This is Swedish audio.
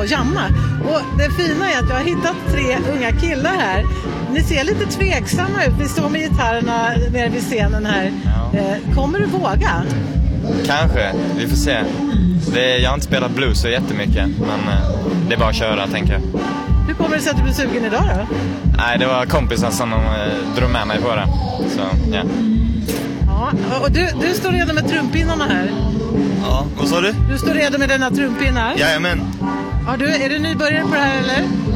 jamma. Och det fina är att jag har hittat 3 unga killar här. Ni ser lite tveksamma ut. Ni står med gitarrerna nere vid scenen här. Kommer du våga? Kanske, vi får se. Jag har inte spelat blues så jättemycket, men det är bara att köra, tänker jag. Hur kommer det sig att du blev sugen idag då? Nej, det var kompisar som drog med mig på det. Så, ja. Ja, och du står redo med trumpinnarna här. Ja, vad sa du? Du står redo med dina trumpinnar? Jajamän. Ja, är du nybörjare på det här eller?